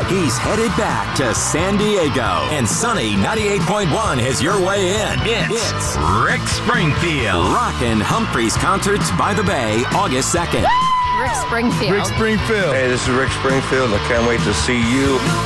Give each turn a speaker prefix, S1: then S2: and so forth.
S1: He's headed back to San Diego. And Sunny 98.1 is your way in. It's
S2: Rick Springfield.
S1: Rockin' Humphreys Concerts by the Bay, August 2nd.
S3: Rick Springfield.
S4: Rick Springfield.
S5: Hey, this is Rick Springfield. I can't wait to see you